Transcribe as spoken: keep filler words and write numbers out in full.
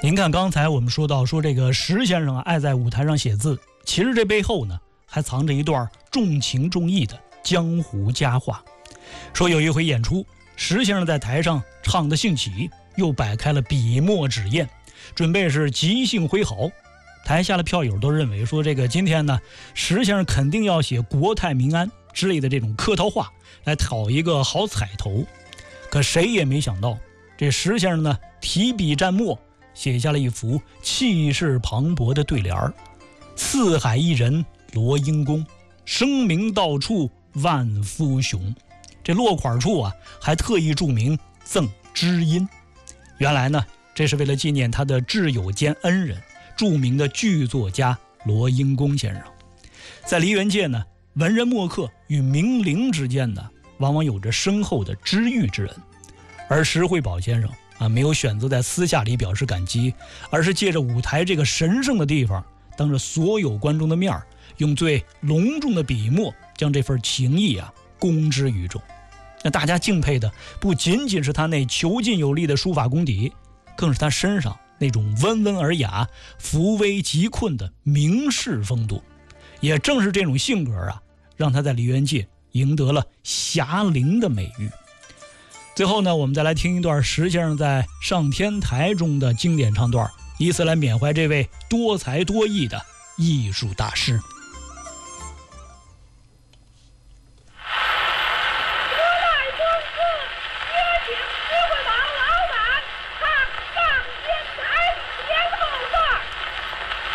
您看刚才我们说到说这个石先生啊爱在舞台上写字，其实这背后呢还藏着一段重情重义的江湖佳话。说有一回演出，石先生在台上唱得兴起，又摆开了笔墨纸砚，准备是即兴挥毫。台下的票友都认为说这个今天呢石先生肯定要写国泰民安之类的这种客套话来讨一个好彩头。可谁也没想到，这石先生呢提笔蘸墨，写下了一幅气势磅礴的对联儿：四海一人罗英公，声名到处万夫雄。这落款处啊还特意注明赠知音。原来呢这是为了纪念他的挚友兼恩人，著名的剧作家罗英公先生。在梨园界呢，文人墨客与名伶之间呢往往有着深厚的知遇之恩。而石惠宝先生啊，没有选择在私下里表示感激，而是借着舞台这个神圣的地方，当着所有观众的面，用最隆重的笔墨将这份情谊啊公之于众。那大家敬佩的不仅仅是他那遒劲有力的书法功底，更是他身上那种温文尔雅、扶危济困的名士风度。也正是这种性格啊，让他在梨园界赢得了侠灵的美誉。最后呢，我们再来听一段石先生在上天台中的经典唱段，以此来缅怀这位多才多艺的艺术大师。